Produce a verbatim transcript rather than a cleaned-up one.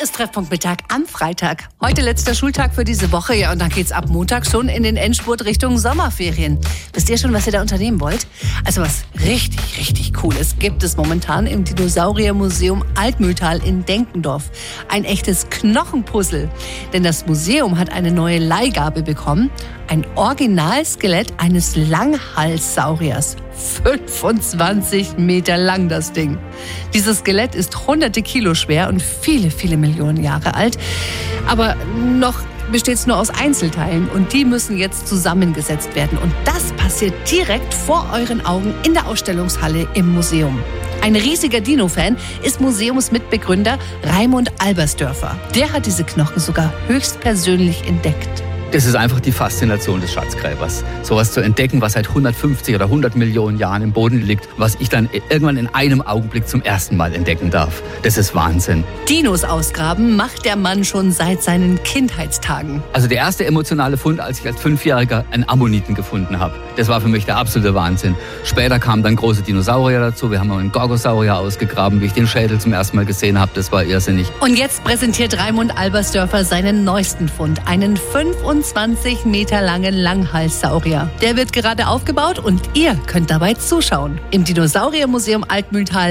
ist Treffpunkt Mittag am Freitag. Heute letzter Schultag für diese Woche. Ja, und dann geht's ab Montag schon in den Endspurt Richtung Sommerferien. Wisst ihr schon, was ihr da unternehmen wollt? Also was richtig, richtig Cooles gibt es momentan im Dinosauriermuseum Altmühltal in Denkendorf. Ein echtes Knochenpuzzle. Denn das Museum hat eine neue Leihgabe bekommen. Ein Originalskelett eines Langhalssauriers. fünfundzwanzig Meter lang das Ding. Dieses Skelett ist hunderte Kilo schwer und viele, viele Millionen Jahre alt. Aber noch besteht es nur aus Einzelteilen und die müssen jetzt zusammengesetzt werden. Und das passiert direkt vor euren Augen in der Ausstellungshalle im Museum. Ein riesiger Dino-Fan ist Museumsmitbegründer Raimund Albersdörfer. Der hat diese Knochen sogar höchstpersönlich entdeckt. Das ist einfach die Faszination des Schatzgräbers. Sowas zu entdecken, was seit hundertfünfzig oder hundert Millionen Jahren im Boden liegt, was ich dann irgendwann in einem Augenblick zum ersten Mal entdecken darf. Das ist Wahnsinn. Dinos ausgraben macht der Mann schon seit seinen Kindheitstagen. Also der erste emotionale Fund, als ich als Fünfjähriger einen Ammoniten gefunden habe. Das war für mich der absolute Wahnsinn. Später kamen dann große Dinosaurier dazu. Wir haben einen Gorgosaurier ausgegraben, wie ich den Schädel zum ersten Mal gesehen habe. Das war irrsinnig. Und jetzt präsentiert Raimund Albersdörfer seinen neuesten Fund. Einen fünfundzwanzig Meter langen Langhalssaurier. Der wird gerade aufgebaut und ihr könnt dabei zuschauen. Im Dinosauriermuseum Altmühltal